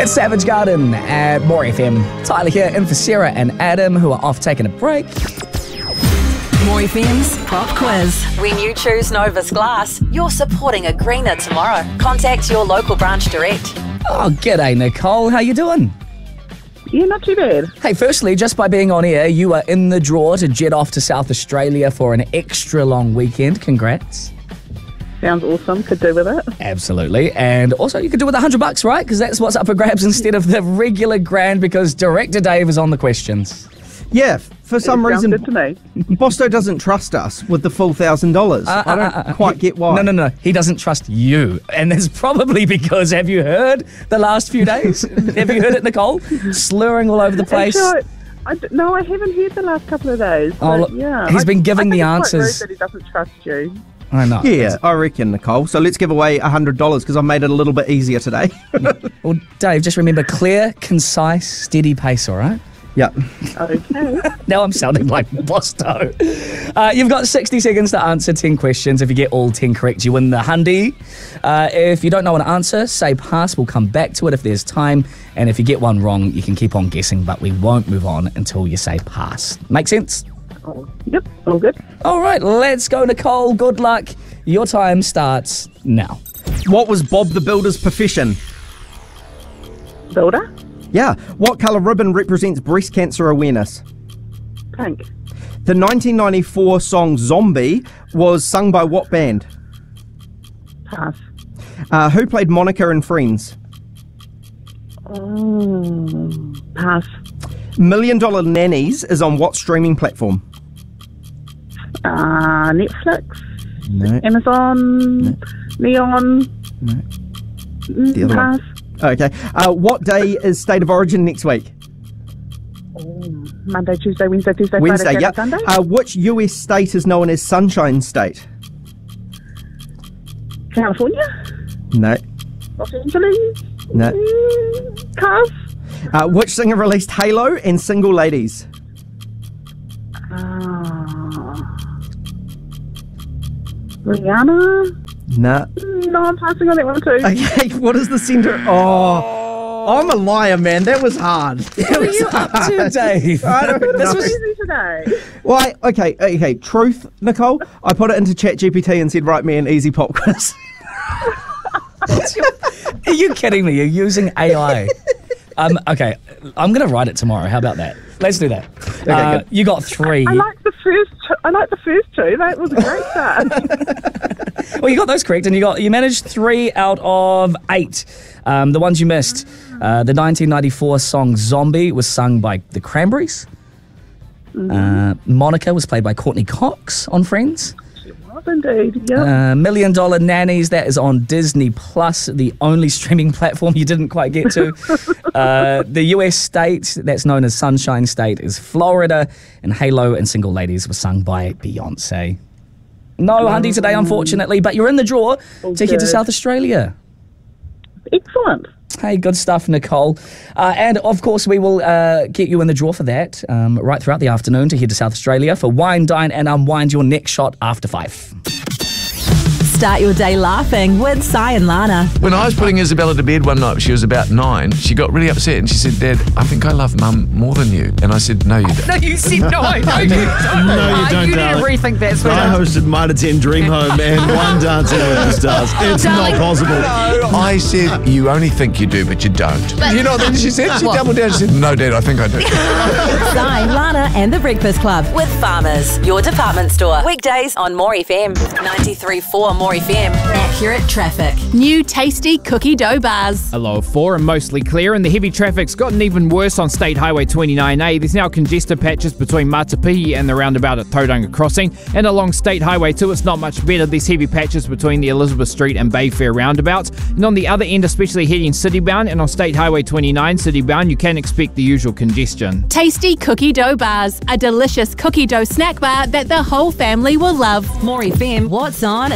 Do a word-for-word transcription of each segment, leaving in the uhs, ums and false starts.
It's Savage Garden at More F M. Tyler here, in for Sarah and Adam, who are off taking a break. More F M's Pop Quiz. When you choose Novus Glass, you're supporting a greener tomorrow. Contact your local branch direct. Oh, g'day, Nicole. How you doing? Yeah, not too bad. Hey, firstly, just by being on air, you are in the draw to jet off to South Australia for an extra long weekend. Congrats. Sounds awesome. Could do with it. Absolutely. And also, you could do with a hundred bucks, right? Because that's what's up for grabs instead of the regular grand, because Director Dave is on the questions. Yeah, for some Sounds reason, good to me. Bosto doesn't trust us with the full thousand dollars. Uh, I don't uh, uh, quite he, get why. No, no, no. He doesn't trust you. And that's probably because, have you heard the last few days? Have you heard it, Nicole? Slurring all over the place. Actually, I, I d- no, I haven't heard the last couple of days. Oh, but look, yeah, he's I- been giving I think the it's quite rude answers. that he doesn't trust you. I know. Yeah, I reckon, Nicole. So let's give away one hundred dollars because I've made it a little bit easier today. Well, Dave, just remember, clear, concise, steady pace, all right? Yeah. Okay. Now I'm sounding like Bosto. Uh, you've got sixty seconds to answer ten questions. If you get all ten correct, you win the hundy. Uh, if you don't know an answer, say pass. We'll come back to it if there's time. And if you get one wrong, you can keep on guessing, but we won't move on until you say pass. Make sense? Oh, yep, all good. All right, let's go, Nicole. Good luck. Your time starts now. What was Bob the Builder's profession? Builder? Yeah. What colour ribbon represents breast cancer awareness? Pink. The nineteen ninety-four song Zombie was sung by what band? Pass. Uh, who played Monica in Friends? Oh, pass. Million Dollar Nannies is on what streaming platform? Uh, Netflix? No. Amazon? No. Neon? No. Mm, The other pass. one. Okay. Uh, what day is State of Origin next week? Oh, Monday, Tuesday, Wednesday, Thursday, Wednesday, Friday, yeah. Saturday, Sunday? Uh, which U S state is known as Sunshine State? California? No. Los Angeles? No. Mm, pass. Uh, which singer released Halo and Single Ladies? Uh, Rihanna? No. No, I'm passing on that one too. Okay, what is the centre? Oh, I'm a liar, man. That was hard. That What are was you up to, hard. Dave? I don't This know. was- Easy today. Why? Okay, okay. Truth, Nicole. I put it into ChatGPT and said, write me an easy pop quiz. Are you kidding me? You're using A I. Um, okay, I'm going to write it tomorrow. How about that? Let's do that. uh, good. you got three. I like the first. Two, I like the first two. That was a great start. Well, you got those correct, and you got you managed three out of eight. Um, the ones you missed, uh, the nineteen ninety-four song "Zombie" was sung by the Cranberries. Mm-hmm. Uh, Monica was played by Courtney Cox on Friends. She was indeed. Yeah. Uh, Million Dollar Nannies, that is on Disney Plus, the only streaming platform you didn't quite get to. uh, the U S state that's known as Sunshine State is Florida, and Halo and Single Ladies was sung by Beyonce. No hundy today, unfortunately, but you're in the draw All to head to good. South Australia. Excellent. Hey, good stuff, Nicole. Uh, and, of course, we will uh, get you in the draw for that um, right throughout the afternoon to head to South Australia for Wine, Dine and Unwind, your next shot after five. Start your day laughing with Si and Lana. When I was putting Isabella to bed one night, she was about nine, she got really upset and she said, Dad, I think I love Mum more than you. And I said, no, you don't. No, you said no. No, you don't. No, you don't, You need to darling. rethink that. I Sweetheart. hosted Mitre ten Dream Home and one Dancing with the Stars. It's Darling. not possible. I said, you only think you do, but you don't. You know what then she said? She doubled down. She said, no, Dad, I think I do. Si, Lana and the Breakfast Club with Farmers, your department store. Weekdays on More F M. ninety-three point four More F M. Accurate traffic. New tasty cookie dough bars. A low of four and mostly clear, and the heavy traffic's gotten even worse on State Highway twenty-nine A. There's now congested patches between Matapihi and the roundabout at Tauranga Crossing, and along State Highway two it's not much better. There's heavy patches between the Elizabeth Street and Bayfair roundabouts, and on the other end, especially heading citybound and on State Highway twenty-nine citybound, you can expect the usual congestion. Tasty cookie dough bars. A delicious cookie dough snack bar that the whole family will love. More F M. What's on in the bay?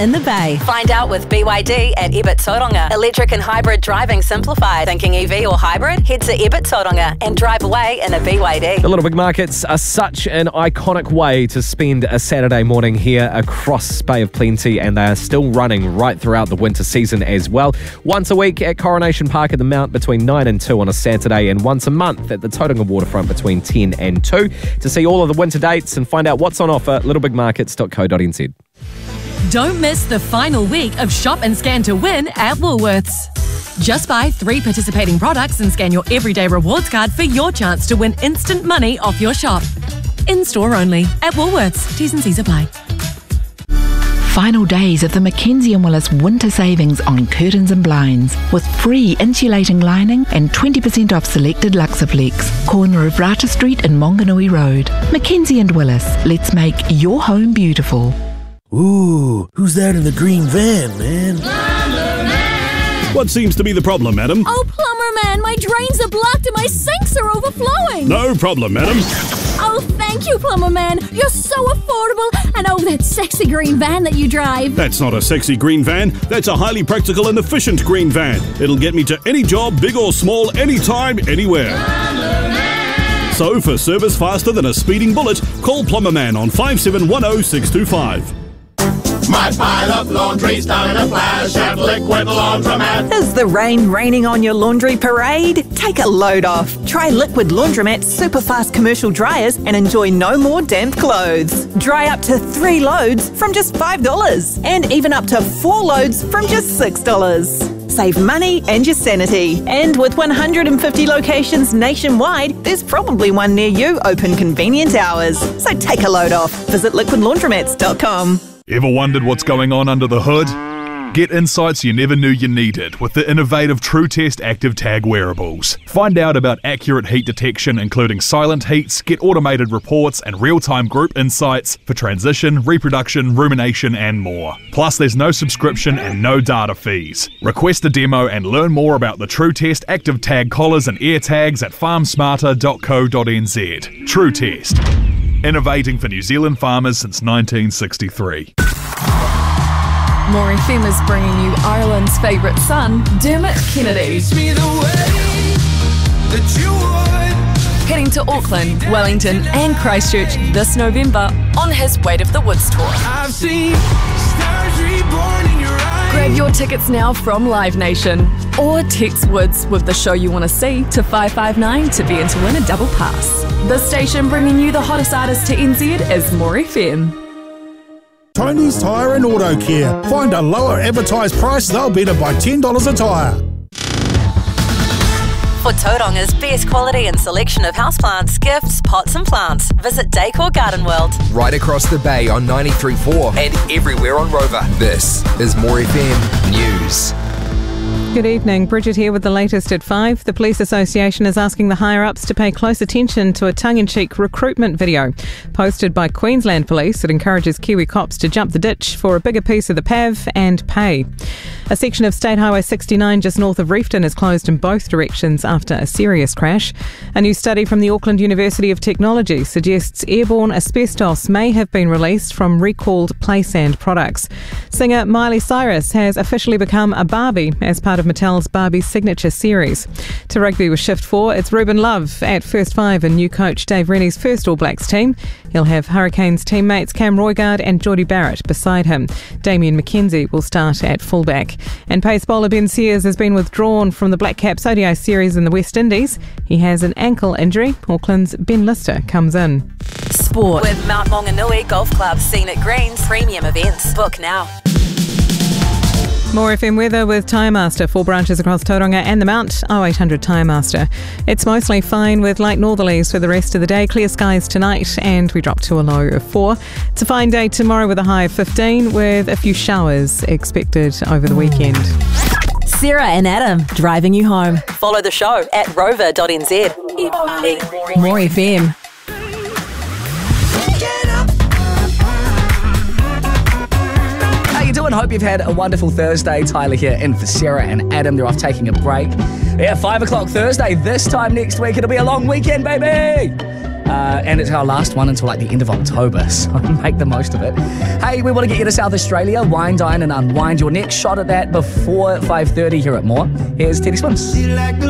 day. Find out with B Y D at Ebert Tauranga. Electric and hybrid driving simplified. Thinking E V or hybrid? Head to Ebert Tauranga and drive away in a B Y D. The Little Big Markets are such an iconic way to spend a Saturday morning here across Bay of Plenty, and they are still running right throughout the winter season as well. Once a week at Coronation Park at the Mount between nine and two on a Saturday, and once a month at the Tauranga Waterfront between ten and two. To see all of the winter dates and find out what's on offer, little big markets dot co dot n z. Don't miss the final week of Shop and Scan to Win at Woolworths. Just buy three participating products and scan your everyday rewards card for your chance to win instant money off your shop. In-store only at Woolworths. T's and C's apply. Final days of the Mackenzie and Willis winter savings on curtains and blinds with free insulating lining and twenty percent off selected Luxaflex. Corner of Rata Street and Monganui Road. Mackenzie and Willis, let's make your home beautiful. Ooh, who's that in the green van, man? What seems to be the problem, madam? Oh, plumber man, my drains are blocked and my sinks are overflowing. No problem, madam. Oh, thank you, plumber man. You're so affordable. And oh, that sexy green van that you drive. That's not a sexy green van. That's a highly practical and efficient green van. It'll get me to any job, big or small, anytime, anywhere. So, for service faster than a speeding bullet, call Plumber Man on five seven one zero six two five. My pile of laundry's done a flash at Liquid Laundromat. Is the rain raining on your laundry parade? Take a load off. Try Liquid Laundromat's super fast commercial dryers and enjoy no more damp clothes. Dry up to three loads from just five dollars and even up to four loads from just six dollars. Save money and your sanity. And with one hundred fifty locations nationwide, there's probably one near you open convenient hours. So take a load off. Visit liquid laundromats dot com. Ever wondered what's going on under the hood? Get insights you never knew you needed with the innovative TrueTest Active Tag wearables. Find out about accurate heat detection, including silent heats, get automated reports and real-time group insights for transition, reproduction, rumination and more. Plus, there's no subscription and no data fees. Request a demo and learn more about the TrueTest Active Tag collars and ear tags at farm smarter dot co dot n z. TrueTest. Innovating for New Zealand farmers since nineteen sixty-three. More F M is bringing you Ireland's favourite son, Dermot Kennedy. Heading to Auckland, Wellington and Christchurch this November on his Weight of the Woods tour. I've seen stars reborn in your eyes. Grab your tickets now from Live Nation or text Woods with the show you want to see to five five nine to be in to win a double pass. The station bringing you the hottest artist to N Z is More F M. Tony's Tyre and Auto Care. Find a lower advertised price, they'll better by ten dollars a tyre. For Tauranga's best quality and selection of houseplants, gifts, pots and plants, visit Decor Garden World. Right across the bay on ninety-three point four and everywhere on Rover. This is More F M News. Good evening. Bridget here with the latest at five. The Police Association is asking the higher-ups to pay close attention to a tongue-in-cheek recruitment video posted by Queensland Police that encourages Kiwi cops to jump the ditch for a bigger piece of the P A V and pay. A section of State Highway sixty-nine just north of Reefton is closed in both directions after a serious crash. A new study from the Auckland University of Technology suggests airborne asbestos may have been released from recalled play sand products. Singer Miley Cyrus has officially become a Barbie as part of Mattel's Barbie Signature series. To rugby with Shift four, it's Ruben Love at first five and new coach Dave Rennie's first All Blacks team. He'll have Hurricanes teammates Cam Roigard and Geordie Barrett beside him. Damien McKenzie will start at fullback. And pace bowler Ben Sears has been withdrawn from the Black Caps O D I series in the West Indies. He has an ankle injury. Auckland's Ben Lister comes in. Sport with Mount Maunganui Golf Club, Scenic Greens, premium events. Book now. More F M weather with Tyre Master. Four branches across Tauranga and the Mount. oh eight hundred Tyre Master. It's mostly fine with light northerlies for the rest of the day. Clear skies tonight and we drop to a low of four. It's a fine day tomorrow with a high of fifteen with a few showers expected over the weekend. Sarah and Adam driving you home. Follow the show at rover dot n z. More F M. How you doing? Hope you've had a wonderful Thursday. Tyler here in for Sarah and Adam. They're off taking a break. Yeah, five o'clock Thursday. This time next week, it'll be a long weekend, baby. Uh, Uh, and it's our last one until like the end of October, so make the most of it. Hey, we want to get you to South Australia. Wine, dine and unwind. Your next shot at that before five thirty here at More. Here's Teddy Swims.